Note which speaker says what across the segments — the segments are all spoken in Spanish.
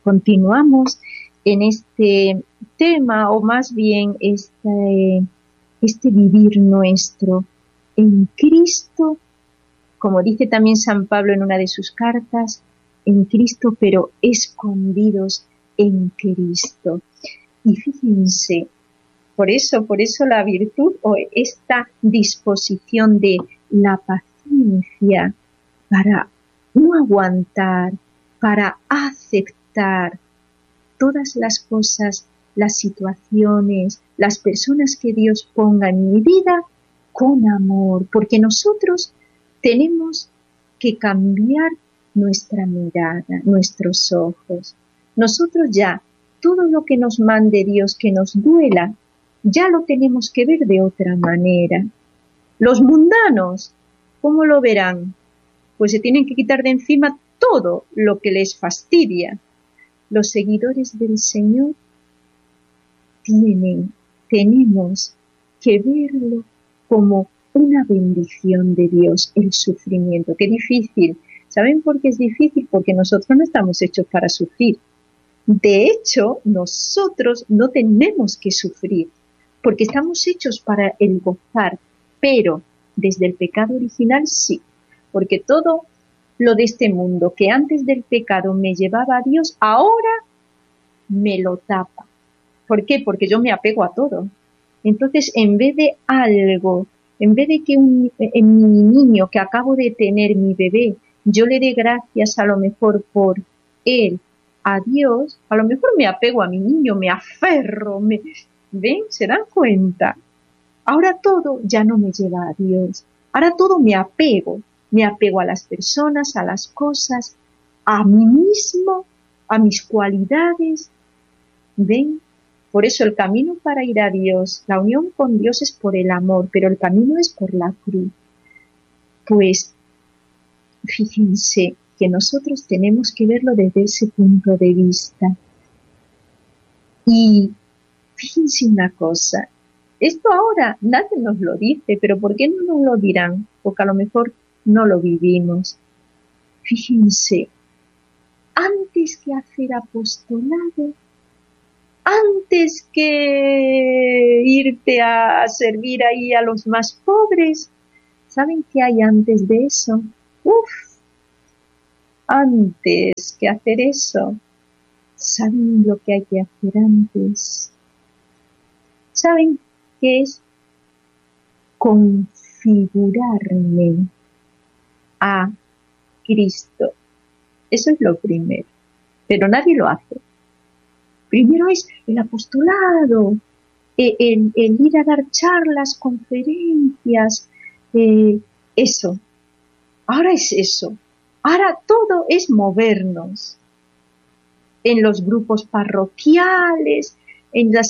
Speaker 1: continuamos en este tema, o más bien este vivir nuestro en Cristo, como dice también San Pablo en una de sus cartas, en Cristo, pero escondidos en Cristo. Y fíjense, por eso la virtud o esta disposición de la paciencia para no aguantar, para aceptar todas las cosas, las situaciones, las personas que Dios ponga en mi vida con amor, porque nosotros tenemos que cambiar nuestra mirada, nuestros ojos. Nosotros ya, todo lo que nos mande Dios que nos duela, ya lo tenemos que ver de otra manera. Los mundanos, ¿cómo lo verán? Pues se tienen que quitar de encima todo lo que les fastidia. Los seguidores del Señor tenemos que verlo como una bendición de Dios, el sufrimiento. Qué difícil. ¿Saben por qué es difícil? Porque nosotros no estamos hechos para sufrir. De hecho, nosotros no tenemos que sufrir, porque estamos hechos para el gozar, pero desde el pecado original sí, porque todo lo de este mundo que antes del pecado me llevaba a Dios, ahora me lo tapa. ¿Por qué? Porque yo me apego a todo. Entonces, en vez de que en mi niño que acabo de tener, mi bebé, yo le dé gracias a lo mejor por él, a Dios, a lo mejor me apego a mi niño, me aferro, ¿ven? ¿Se dan cuenta? Ahora todo ya no me lleva a Dios. Ahora todo me apego a las personas, a las cosas, a mí mismo, a mis cualidades. ¿Ven? Por eso el camino para ir a Dios, la unión con Dios es por el amor, pero el camino es por la cruz. Pues fíjense que nosotros tenemos que verlo desde ese punto de vista. Y fíjense una cosa, esto ahora nadie nos lo dice, pero ¿por qué no nos lo dirán? Porque a lo mejor no lo vivimos. Fíjense, antes que hacer apostolado, antes que irte a servir ahí a los más pobres, ¿saben qué hay antes de eso? Antes que hacer eso, ¿saben lo que hay que hacer antes? ¿Saben qué es? Configurarme a Cristo. Eso es lo primero, pero nadie lo hace. Primero es el apostolado, el ir a dar charlas, conferencias, eso. Ahora es eso. Ahora todo es movernos en los grupos parroquiales, en la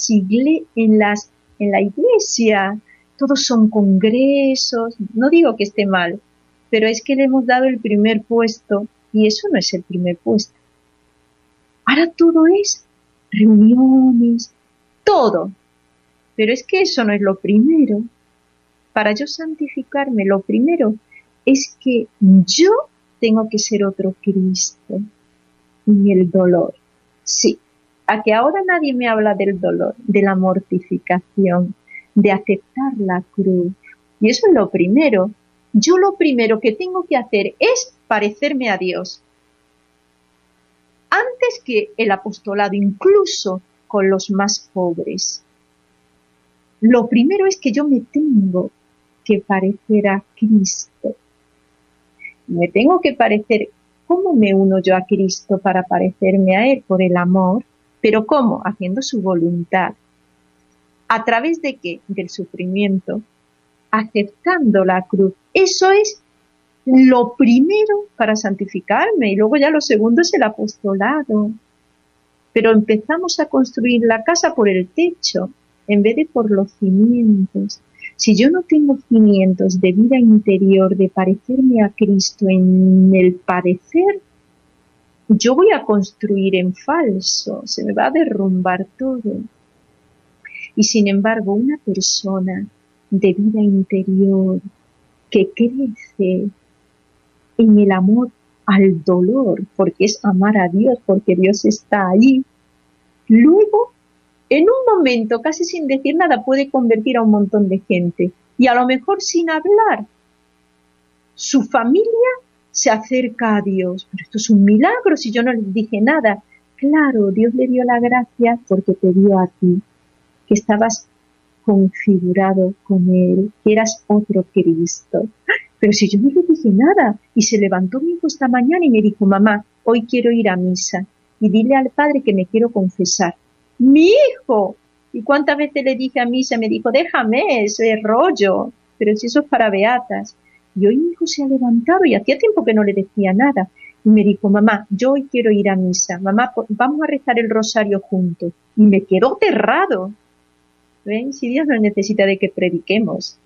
Speaker 1: iglesia. Todos son congresos. No digo que esté mal, pero es que le hemos dado el primer puesto y eso no es el primer puesto. Ahora todo es reuniones, todo. Pero es que eso no es lo primero. Para yo santificarme, lo primero es que yo tengo que ser otro Cristo. Y el dolor. Sí, a que ahora nadie me habla del dolor, de la mortificación, de aceptar la cruz. Y eso es lo primero. Yo lo primero que tengo que hacer es parecerme a Dios. Antes que el apostolado, incluso con los más pobres. Lo primero es que yo me tengo que parecer a Cristo. Me tengo que parecer. ¿Cómo me uno yo a Cristo para parecerme a Él? Por el amor. ¿Pero cómo? Haciendo su voluntad. ¿A través de qué? Del sufrimiento. Aceptando la cruz. Eso es lo primero para santificarme. Y luego ya lo segundo es el apostolado. Pero empezamos a construir la casa por el techo, en vez de por los cimientos. Si yo no tengo cimientos de vida interior, de parecerme a Cristo en el padecer, yo voy a construir en falso, se me va a derrumbar todo. Y sin embargo, una persona de vida interior que crece en el amor al dolor, porque es amar a Dios, porque Dios está ahí. Luego, en un momento, casi sin decir nada, puede convertir a un montón de gente. Y a lo mejor sin hablar, su familia se acerca a Dios. Pero esto es un milagro si yo no les dije nada. Claro, Dios le dio la gracia porque te dio a ti, que estabas configurado con Él, que eras otro Cristo. Pero si yo no le dije nada, y se levantó mi hijo esta mañana y me dijo, mamá, hoy quiero ir a misa, y dile al padre que me quiero confesar. ¡Mi hijo! ¿Y cuántas veces le dije a misa? Me dijo, déjame ese rollo, pero si eso es para beatas. Y hoy mi hijo se ha levantado, y hacía tiempo que no le decía nada, y me dijo, mamá, yo hoy quiero ir a misa, mamá, vamos a rezar el rosario juntos. Y me quedó aterrado. ¿Ven? Si Dios no necesita de que prediquemos.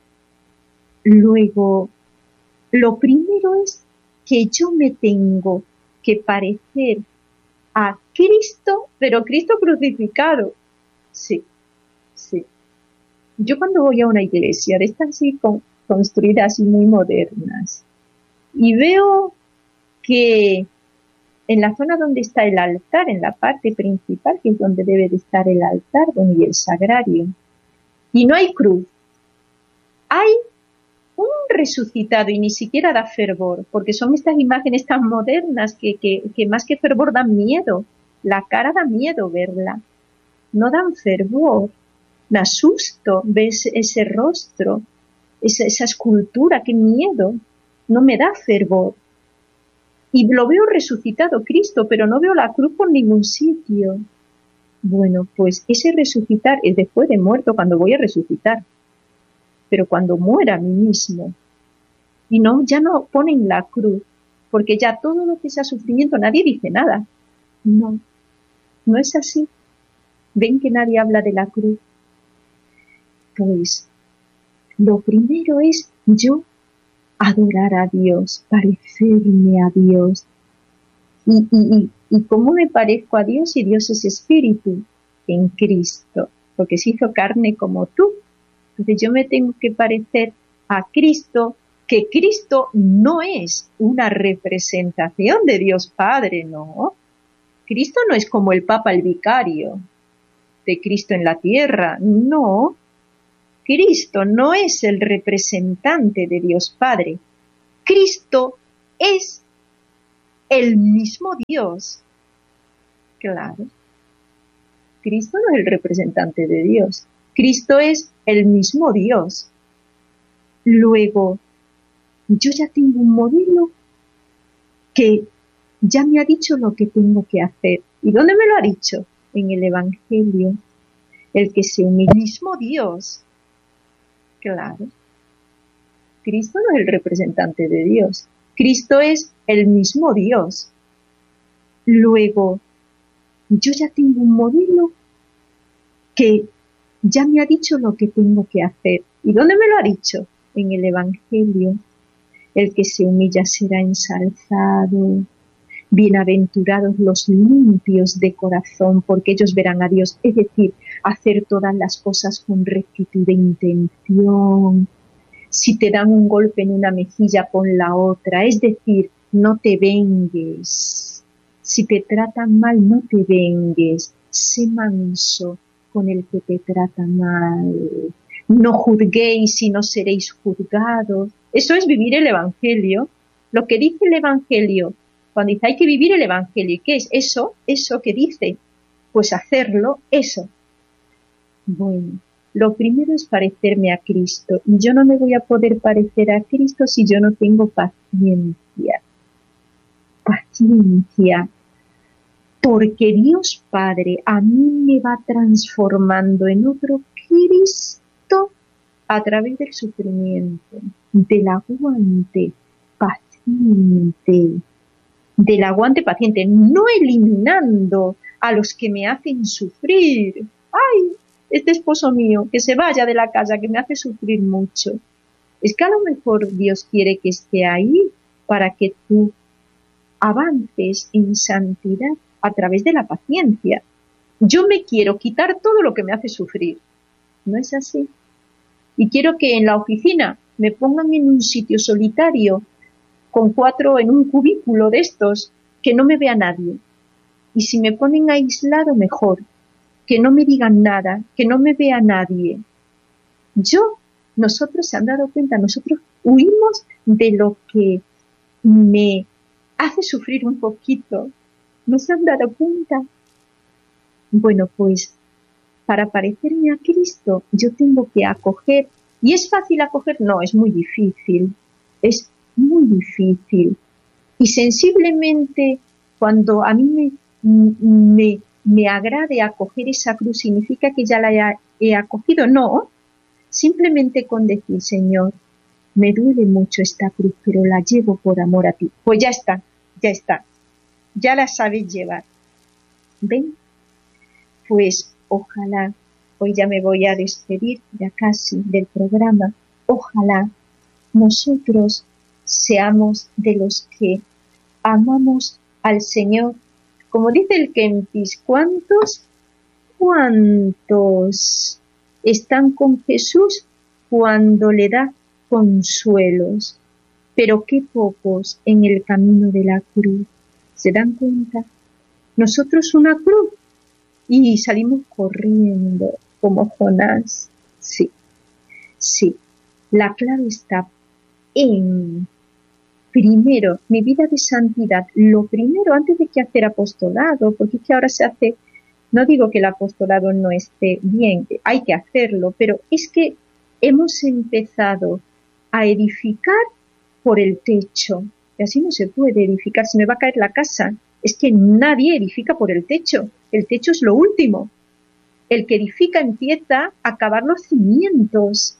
Speaker 1: Luego, lo primero es que yo me tengo que parecer a Cristo, pero Cristo crucificado. Sí, sí. Yo cuando voy a una iglesia de estas así construidas y muy modernas, y veo que en la zona donde está el altar, en la parte principal, que es donde debe de estar el altar y el sagrario, y no hay cruz, hay un resucitado, y ni siquiera da fervor, porque son estas imágenes tan modernas que más que fervor dan miedo. La cara da miedo verla, no dan fervor, me asusto, ves ese rostro, esa escultura, qué miedo, no me da fervor. Y lo veo resucitado Cristo, pero no veo la cruz por ningún sitio. Bueno, pues ese resucitar es después de muerto, cuando voy a resucitar. Pero cuando muera a mí mismo, y no, ya no ponen la cruz, porque ya todo lo que sea sufrimiento, nadie dice nada. No, no es así. ¿Ven que nadie habla de la cruz? Pues lo primero es yo adorar a Dios, parecerme a Dios. ¿Y cómo me parezco a Dios si Dios es espíritu? En Cristo, porque se hizo carne como tú. Entonces yo me tengo que parecer a Cristo, que Cristo no es una representación de Dios Padre, no. Cristo no es como el Papa, el vicario de Cristo en la tierra, no. Cristo no es el representante de Dios Padre. Cristo es el mismo Dios. Claro. Cristo no es el representante de Dios. Cristo es el mismo Dios. Luego, yo ya tengo un modelo que ya me ha dicho lo que tengo que hacer. ¿Y dónde me lo ha dicho? En el Evangelio. El que se humilla, el mismo Dios. Claro. Cristo no es el representante de Dios. Cristo es el mismo Dios. Luego, yo ya tengo un modelo que ya me ha dicho lo que tengo que hacer. ¿Y dónde me lo ha dicho? En el Evangelio. El que se humilla será ensalzado. Bienaventurados los limpios de corazón, porque ellos verán a Dios. Es decir, hacer todas las cosas con rectitud de intención. Si te dan un golpe en una mejilla, pon la otra. Es decir, no te vengues. Si te tratan mal, no te vengues. Sé manso con el que te trata mal. No juzguéis y no seréis juzgados. Eso es vivir el Evangelio. Lo que dice el Evangelio, cuando dice hay que vivir el Evangelio, ¿qué es eso? Eso que dice, pues hacerlo, eso. Bueno, lo primero es parecerme a Cristo. Y yo no me voy a poder parecer a Cristo si yo no tengo paciencia. Paciencia. Porque Dios Padre a mí me va transformando en otro Cristo a través del sufrimiento, del aguante paciente, no eliminando a los que me hacen sufrir. ¡Ay! Este esposo mío, que se vaya de la casa, que me hace sufrir mucho. Es que a lo mejor Dios quiere que esté ahí para que tú avances en santidad a través de la paciencia. Yo me quiero quitar todo lo que me hace sufrir. ¿No es así? Y quiero que en la oficina me pongan en un sitio solitario con 4 en un cubículo de estos, que no me vea nadie. Y si me ponen aislado, mejor. Que no me digan nada, que no me vea nadie. Nosotros se han dado cuenta, nosotros huimos de lo que me hace sufrir un poquito. ¿No se han dado cuenta? Bueno, pues para parecerme a Cristo yo tengo que acoger. ¿Y es fácil acoger? No, es muy difícil. Es muy difícil. Y sensiblemente, cuando a mí me agrade acoger esa cruz, ¿significa que ya la he acogido? No. Simplemente con decir, Señor, me duele mucho esta cruz, pero la llevo por amor a ti. Pues ya está, ya está. Ya la sabéis llevar. ¿Ven? Pues ojalá, hoy ya me voy a despedir ya casi del programa, ojalá nosotros seamos de los que amamos al Señor. Como dice el Kempis, ¿cuántos están con Jesús cuando le da consuelos? Pero qué pocos en el camino de la cruz. ¿Se dan cuenta? Nosotros una cruz y salimos corriendo como Jonás. Sí, sí. La clave está en, primero, mi vida de santidad. Lo primero, antes de que hacer apostolado, porque es que ahora se hace, no digo que el apostolado no esté bien, hay que hacerlo, pero es que hemos empezado a edificar por el techo. Y así no se puede edificar, se me va a caer la casa. Es que nadie edifica por el techo. El techo es lo último. El que edifica empieza a acabar los cimientos.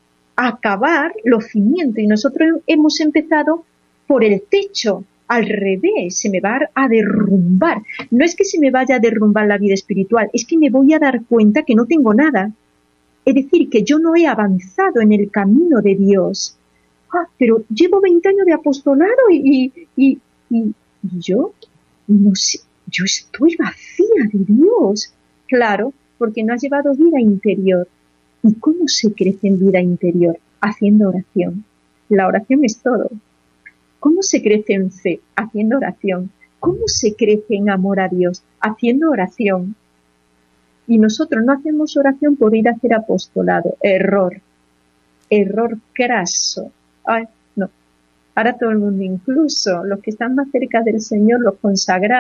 Speaker 1: Y nosotros hemos empezado por el techo. Al revés, se me va a derrumbar. No es que se me vaya a derrumbar la vida espiritual, es que me voy a dar cuenta que no tengo nada. Es decir, que yo no he avanzado en el camino de Dios. Pero llevo 20 años de apostolado y yo, no sé, yo estoy vacía de Dios. Claro, porque no has llevado vida interior. ¿Y cómo se crece en vida interior? Haciendo oración. La oración es todo. ¿Cómo se crece en fe? Haciendo oración. ¿Cómo se crece en amor a Dios? Haciendo oración. Y nosotros no hacemos oración por ir a hacer apostolado. Error craso. No. Ahora todo el mundo, incluso los que están más cerca del Señor, los consagrados,